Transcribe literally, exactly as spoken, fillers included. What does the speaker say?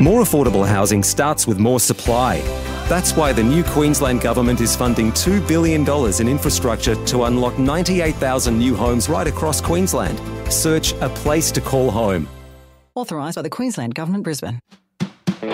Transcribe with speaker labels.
Speaker 1: More affordable housing starts with more supply. That's why the new Queensland Government is funding two billion dollars in infrastructure to unlock ninety-eight thousand new homes right across Queensland. Search A Place to Call Home.
Speaker 2: Authorised by the Queensland Government, Brisbane.